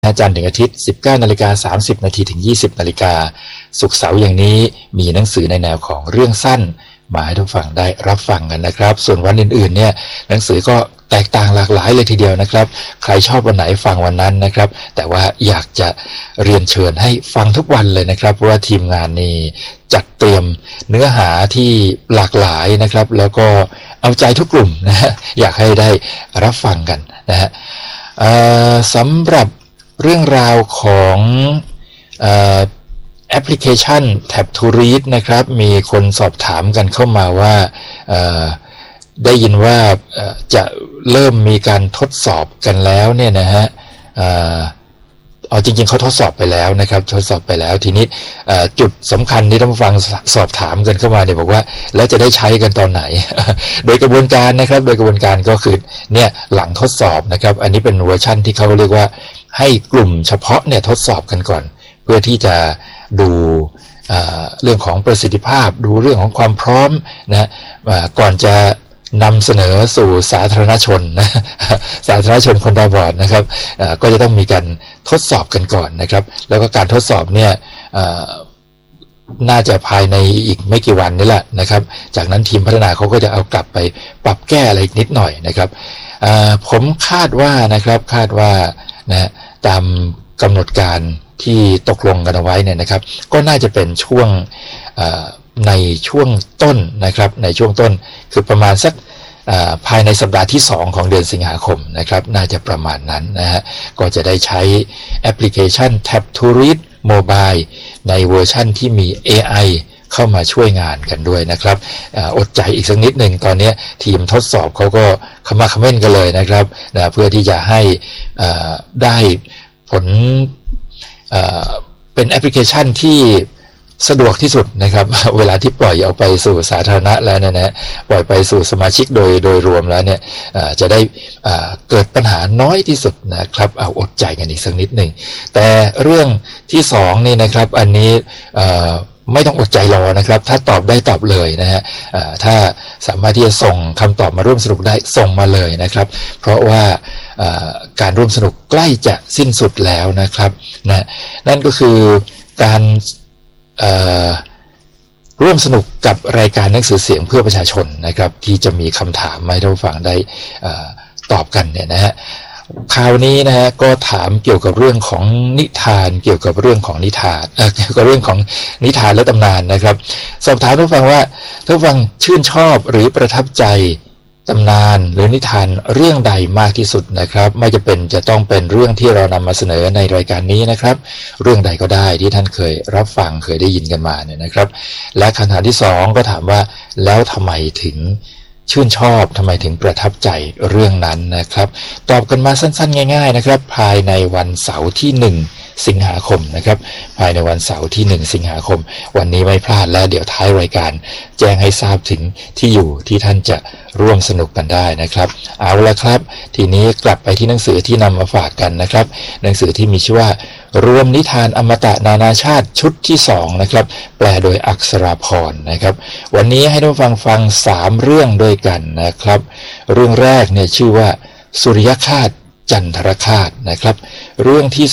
จันทร์ถึงอาทิตย์ 19:30 นถึง 20 นาฬิกาศุกร์เสาร์อย่างนี้มีหนังสือในแนวของเรื่องสั้นมาให้ทุกฝั่งได้รับฟังกันนะครับส่วนวันอื่นๆเนี่ยหนังสือก็แตกต่างหลากหลายเลยทีเดียวนะครับใครชอบวันไหนฟังวันนั้นนะครับแต่ว่าอยากจะเรียนเชิญให้ฟังทุกวันเลยนะครับเพราะว่าทีมงานนี้จัดเตรียมเนื้อหาที่หลากหลายนะครับแล้วก็เอาใจทุกกลุ่มนะฮะอยากให้ได้รับฟังกันนะฮะสำหรับเรื่องราวของแอปพลิเคชัน Tab to Read นะครับมีคนสอบถามกันเข้ามาว่าได้ยินว่าจะเริ่มมีการทดสอบกันแล้วเนี่ยนะฮะจริงๆเขาทดสอบไปแล้วนะครับทดสอบไปแล้วทีนี้จุดสำคัญที่ท่านผู้ฟังสอบถามกันเข้ามาเนี่ยบอกว่าแล้วจะได้ใช้กันตอนไหน โดยกระบวนการนะครับโดยกระบวนการก็คือเนี่ยหลังทดสอบนะครับอันนี้เป็นเวอร์ชั่นที่เขาเรียกว่าให้กลุ่มเฉพาะเนี่ยทดสอบกันก่อนเพื่อที่จะดูเรื่องของประสิทธิภาพดูเรื่องของความพร้อมนะก่อนจะนำเสนอสู่สาธารณชนนะสาธารณชนคนตาบอดนะครับก็จะต้องมีการทดสอบกันก่อนนะครับแล้วก็การทดสอบเนี่ยน่าจะภายในอีกไม่กี่วันนี่แหละนะครับจากนั้นทีมพัฒนาเขาก็จะเอากลับไปปรับแก้อะไรนิดหน่อยนะครับผมคาดว่านะครับคาดว่านะตามกำหนดการที่ตกลงกันเอาไว้เนี่ยนะครับก็น่าจะเป็นช่วงในช่วงต้นนะครับในช่วงต้นคือประมาณสักภายในสัปดาห์ที่2ของเดือนสิงหาคมนะครับน่าจะประมาณนั้นนะฮะก็จะได้ใช้แอปพลิเคชัน Tab to Read Mobile ในเวอร์ชั่นที่มี AI เข้ามาช่วยงานกันด้วยนะครับอดใจอีกสักนิดหนึ่งตอนนี้ทีมทดสอบเขาก็ขมักเขม้นกันเลยนะครับเพื่อที่จะให้ได้ผลเป็นแอปพลิเคชันที่สะดวกที่สุดนะครับเวลาที่ปล่อยออกไปสู่สาธารณะแล้วเนี่ยนะปล่อยไปสู่สมาชิกโดยรวมแล้วเนี่ยจะได้เกิดปัญหาน้อยที่สุดนะครับเอาอดใจกันอีกสักนิดหนึ่งแต่เรื่องที่2นี่นะครับอันนี้ไม่ต้องอดใจรอนะครับถ้าตอบได้ตอบเลยนะฮะถ้าสามารถที่จะส่งคำตอบมาร่วมสนุกได้ส่งมาเลยนะครับเพราะว่าการร่วมสนุกใกล้จะสิ้นสุดแล้วนะครับนะนั่นก็คือการร่วมสนุกกับรายการหนังสือเสียงเพื่อประชาชนนะครับที่จะมีคำถามให้ท่านผู้ฟังได้ตอบกันเนี่ยนะฮะคราวนี้นะฮะก็ถามเกี่ยวกับเรื่องของนิทานเกี่ยวกับเรื่องของนิทานเกี่ยวกับเรื่องของนิทานและตำนานนะครับสอบถามท่านผู้ฟังว่าท่านผู้ฟังชื่นชอบหรือประทับใจตำนานหรือนิทานเรื่องใดมากที่สุดนะครับไม่จะต้องเป็นเรื่องที่เรานำมาเสนอในรายการนี้นะครับเรื่องใดก็ได้ที่ท่านเคยรับฟังเคยได้ยินกันมาเนี่ยนะครับและคำถามที่2ก็ถามว่าแล้วทำไมถึงชื่นชอบทำไมถึงประทับใจเรื่องนั้นนะครับตอบกันมาสั้นๆง่ายๆนะครับภายในวันเสาร์ที่1สิงหาคมนะครับภายในวันเสาร์ที่1สิงหาคมวันนี้ไม่พลาดแล้วเดี๋ยวท้ายรายการแจ้งให้ทราบถึงที่อยู่ที่ท่านจะร่วมสนุกกันได้นะครับเอาละครับทีนี้กลับไปที่หนังสือที่นำมาฝากกันนะครับหนังสือที่มีชื่อว่ารวมนิทานอมตะนานาชาติชุดที่2นะครับแปลโดยอักษราพรนะครับวันนี้ให้ท่านฟัง3เรื่องด้วยกันนะครับเรื่องแรกเนี่ยชื่อว่าสุริยคราสจันทรคราสนะครับเรื่องที่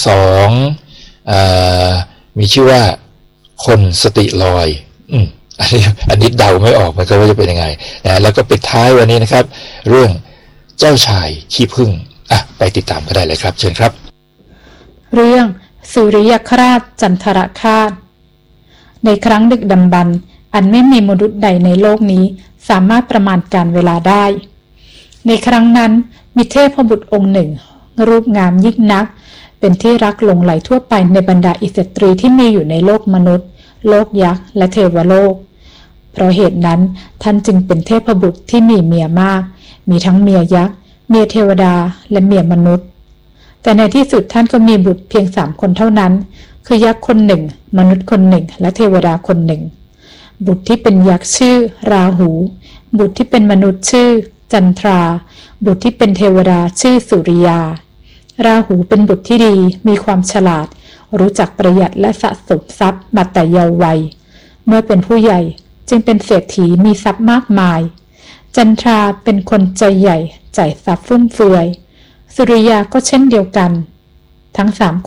2มีชื่อว่าคนสติลอยอันนี้เดาไม่ออกมันก็ว่าจะเป็นยังไงนะแล้วก็ปิดท้ายวันนี้นะครับเรื่องเจ้าชายขี้ผึ้งไปติดตามกันได้เลยครับเชิญครับเรื่องสุริยคราสจันทรคราสในครั้งดึกดำบรรพ์อันไม่มีมนุษย์ใดในโลกนี้สามารถประมาณการเวลาได้ในครั้งนั้นมีเทพบุตรองค์หนึ่งรูปงามยิ่งนักเป็นที่รักหลงใหลทั่วไปในบรรดาอิสตรีที่มีอยู่ในโลกมนุษย์โลกยักษ์และเทวโลกเพราะเหตุนั้นท่านจึงเป็นเทพบุตรที่มีเมียมากมีทั้งเมียยักษ์เมียเทวดาและเมียมนุษย์แต่ในที่สุดท่านก็มีบุตรเพียง3คนเท่านั้นคือยักษ์คนหนึ่งมนุษย์คนหนึ่งและเทวดาคนหนึ่งบุตรที่เป็นยักษ์ชื่อราหูบุตรที่เป็นมนุษย์ชื่อจันทราบุตรที่เป็นเทวดาชื่อสุริยาราหูเป็นบุตรที่ดีมีความฉลาดรู้จักประหยัดและสะสมทรัพย์มาแต่เยาว์วัยเมื่อเป็นผู้ใหญ่จึงเป็นเศรษฐีมีทรัพย์มากมายจันทราเป็นคนใจใหญ่จ่ายทรัพย์ฟุ่มเฟือยสุริยาก็เช่นเดียวกันทั้ง3